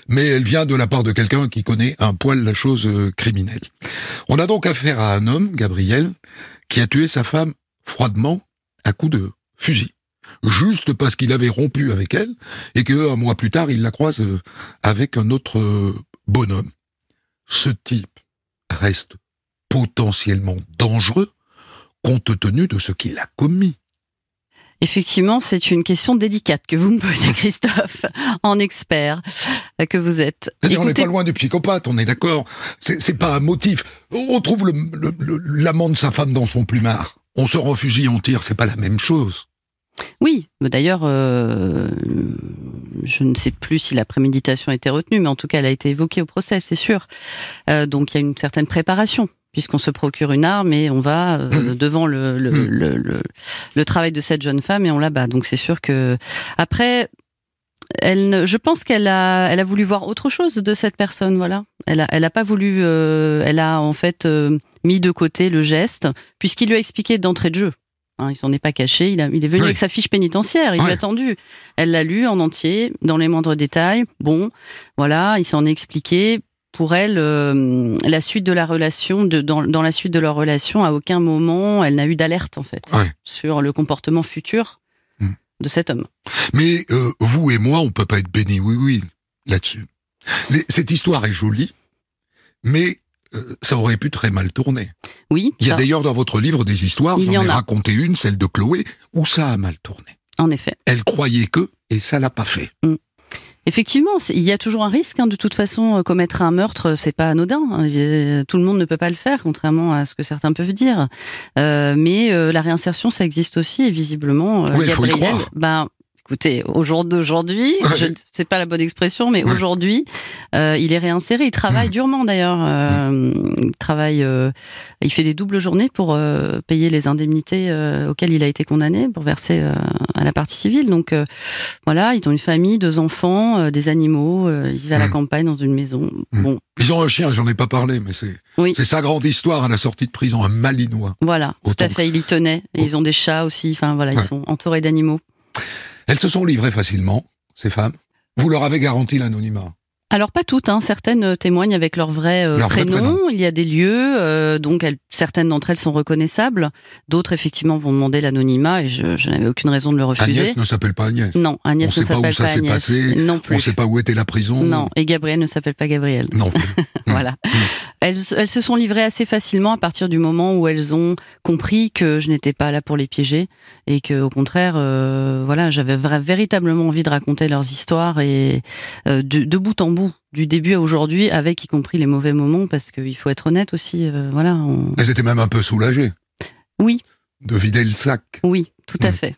mais elle vient de la part de quelqu'un qui connaît un poil la chose criminelle. On a donc affaire à un homme, Gabriel, qui a tué sa femme froidement à coups de fusil. Juste parce qu'il avait rompu avec elle, et qu'un mois plus tard, il la croise avec un autre bonhomme. Ce type reste potentiellement dangereux, compte tenu de ce qu'il a commis. Effectivement, c'est une question délicate que vous me posez, Christophe, en expert que vous êtes. C'est-à-dire, on n'est pas loin du psychopathe, on est d'accord. C'est pas un motif. On trouve l'amant de sa femme dans son plumard. On sort en fusil, on tire, c'est pas la même chose. Oui, d'ailleurs, je ne sais plus si la préméditation a été retenue, mais en tout cas, elle a été évoquée au procès, c'est sûr. Donc, il y a une certaine préparation, puisqu'on se procure une arme et on va devant le travail de cette jeune femme et on l'abat. Donc, c'est sûr que après, je pense qu'elle a voulu voir autre chose de cette personne, voilà. Elle a pas voulu, elle a en fait mis de côté le geste, puisqu'il lui a expliqué d'entrée de jeu. Il s'en est pas caché, il est venu avec sa fiche pénitentiaire, il lui a tendu. Elle l'a lu en entier, dans les moindres détails. Bon, voilà, il s'en est expliqué. Pour elle, la suite de la relation, dans la suite de leur relation, à aucun moment, elle n'a eu d'alerte, en fait, sur le comportement futur de cet homme. Mais vous et moi, on peut pas être bénis, oui, là-dessus. Cette histoire est jolie, mais ça aurait pu très mal tourner. Oui. Il y a d'ailleurs dans votre livre des histoires, j'en ai raconté une, celle de Chloé, où ça a mal tourné. En effet. Elle croyait que, et ça l'a pas fait. Effectivement, il y a toujours un risque, de toute façon, commettre un meurtre, c'est pas anodin. Tout le monde ne peut pas le faire, contrairement à ce que certains peuvent dire. Mais la réinsertion, ça existe aussi, et visiblement, il faut y croire. Écoutez, au jour d'aujourd'hui, c'est pas la bonne expression, mais aujourd'hui, il est réinséré. Il travaille durement d'ailleurs. Il fait des doubles journées pour payer les indemnités auxquelles il a été condamné, pour verser à la partie civile. Donc voilà, ils ont une famille, 2 enfants, des animaux. Il vit à la campagne dans une maison. Bon. Ils ont un chien, j'en ai pas parlé, mais c'est sa grande histoire à la sortie de prison, un Malinois. Voilà, tout à fait. Il y tenait. Et ils ont des chats aussi. Enfin voilà, ils sont entourés d'animaux. Elles se sont livrées facilement, ces femmes. Vous leur avez garanti l'anonymat? Alors pas toutes, certaines témoignent avec leur vrai prénom. Il y a des lieux, donc certaines d'entre elles sont reconnaissables. D'autres effectivement vont demander l'anonymat et je n'avais aucune raison de le refuser. Agnès ne s'appelle pas Agnès. Non, Agnès ne s'appelle pas Agnès. On ne sait pas où ça s'est passé. Non plus. On ne sait pas où était la prison. Non, et Gabriel ne s'appelle pas Gabriel. Non plus. Voilà. Elles se sont livrées assez facilement à partir du moment où elles ont compris que je n'étais pas là pour les piéger et que, au contraire, j'avais véritablement envie de raconter leurs histoires et de bout en bout. Du début à aujourd'hui, avec y compris les mauvais moments, parce qu'il faut être honnête aussi, Elles étaient même un peu soulagées. Oui. De vider le sac. Oui, tout à fait.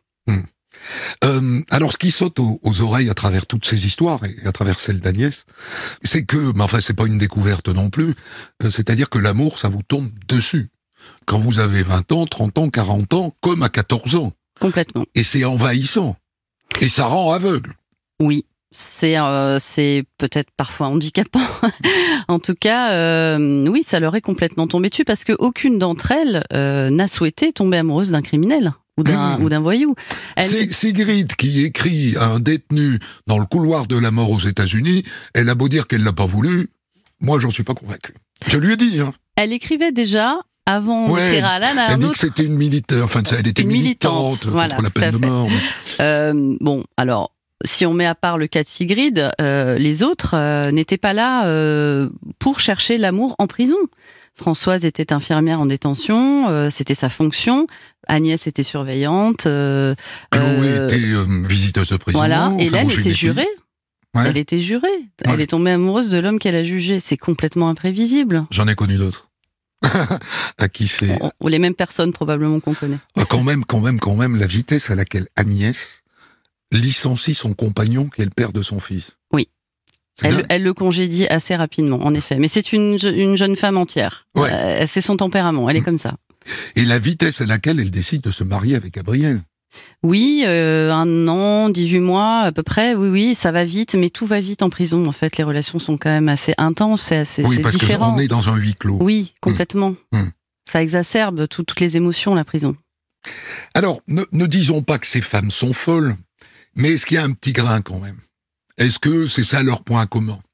Alors, ce qui saute aux oreilles à travers toutes ces histoires, et à travers celle d'Agnès, c'est que, c'est pas une découverte non plus, c'est-à-dire que l'amour, ça vous tombe dessus. Quand vous avez 20 ans, 30 ans, 40 ans, comme à 14 ans. Complètement. Et c'est envahissant. Et ça rend aveugle. Oui. C'est peut-être parfois handicapant. En tout cas, oui, ça leur est complètement tombé dessus parce que aucune d'entre elles n'a souhaité tomber amoureuse d'un criminel ou d'un voyou. C'est Sigrid qui écrit à un détenu dans le couloir de la mort aux États-Unis. Elle a beau dire qu'elle l'a pas voulu, moi j'en suis pas convaincu. Je lui ai dit. Elle écrivait déjà. Avant d'écrire à Alan, elle dit que c'était une militaire. Enfin, elle était militante contre la peine de mort. Bon, alors. Si on met à part le cas de Sigrid, les autres n'étaient pas là pour chercher l'amour en prison. Françoise était infirmière en détention, c'était sa fonction. Agnès était surveillante. Chloé était visiteuse de prison. Voilà, Hélène était jurée. Ouais. Elle était jurée. Elle est tombée amoureuse de l'homme qu'elle a jugé. C'est complètement imprévisible. J'en ai connu d'autres. À qui c'est... Ou les mêmes personnes probablement qu'on connaît. Quand même, la vitesse à laquelle Agnès licencie son compagnon qui est le père de son fils. Oui. Elle le congédie assez rapidement, en effet. Mais c'est une jeune femme entière. Ouais. C'est son tempérament, elle est comme ça. Et la vitesse à laquelle elle décide de se marier avec Gabriel. Oui, 1 an, 18 mois à peu près, oui, ça va vite, mais tout va vite en prison. En fait, les relations sont quand même assez intenses, c'est parce différent. qu'on est dans un huis clos. Oui, complètement. Ça exacerbe toutes les émotions, la prison. Alors, ne disons pas que ces femmes sont folles, mais est-ce qu'il y a un petit grain quand même? Est-ce que c'est ça leur point commun?